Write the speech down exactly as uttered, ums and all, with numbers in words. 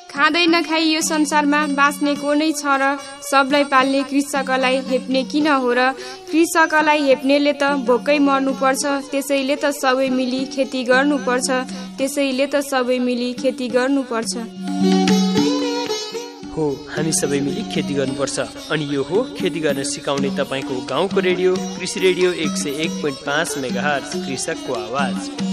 खाँदै नखाई यो संसारमा बाँच्ने को नै छ र सबलाई पाल्ने कृषकलाई हेप्ने किन हो र कृषकलाई हेप्नेले त भोकै मर्नुपर्छ त्यसैले त सबै मिली खेती गर्नुपर्छ त्यसैले त सबै मिली खेती गर्नुपर्छ हो हामी सबै मिली खेती गर्नुपर्छ अनि यो हो खेती गर्न सिकाउने तपाईको गाउँको रेडियो कृषि रेडियो एक सय एक पोइन्ट पाँच मेगाहर्ज कृषकको आवाज।